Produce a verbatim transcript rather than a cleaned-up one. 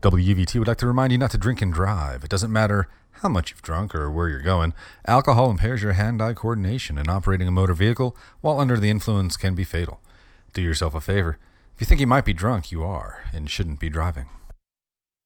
W V T would like to remind you not to drink and drive. It doesn't matter how much you've drunk or where you're going. Alcohol impairs your hand-eye coordination, and operating a motor vehicle while under the influence can be fatal. Do yourself a favor. If you think you might be drunk, you are and shouldn't be driving.